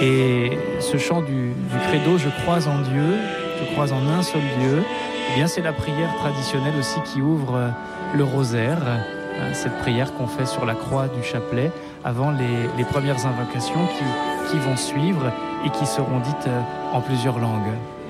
Et ce chant du credo, je crois en Dieu, je crois en un seul Dieu, eh bien c'est la prière traditionnelle aussi qui ouvre le rosaire, cette prière qu'on fait sur la croix du chapelet avant les premières invocations qui vont suivre et qui seront dites en plusieurs langues.